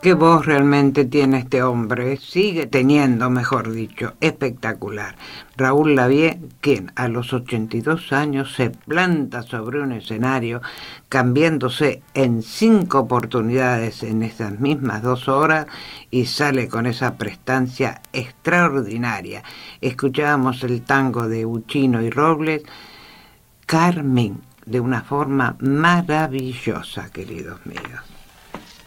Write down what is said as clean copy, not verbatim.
Qué voz realmente tiene este hombre, sigue teniendo, mejor dicho, espectacular. Raúl Lavie, quien a los 82 años se planta sobre un escenario, cambiándose en 5 oportunidades en esas mismas 2 horas y sale con esa prestancia extraordinaria. Escuchábamos el tango de Uchino y Robles, Carmen, de una forma maravillosa, queridos míos.